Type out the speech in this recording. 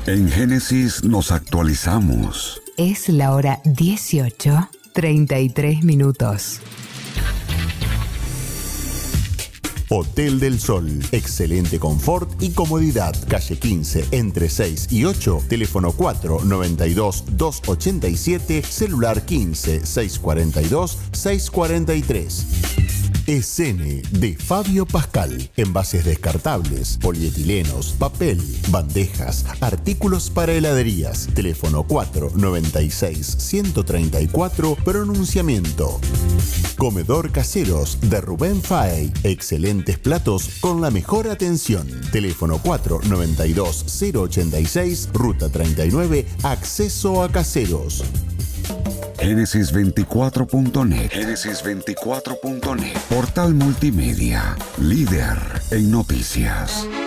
En Génesis nos actualizamos. Es la hora 18:33. Hotel del Sol. Excelente confort y comodidad. Calle 15, entre 6 y 8. Teléfono 492-287. Celular 15-642-643. Escene de Fabio Pascal. Envases descartables, polietilenos, papel, bandejas, artículos para heladerías. Teléfono 496-134. Pronunciamiento. Comedor Caseros de Rubén Faey. Excelentes platos con la mejor atención. Teléfono 492-086, Ruta 39, acceso a Caseros. Génesis24.net. Génesis24.net. Portal multimedia. Líder en noticias.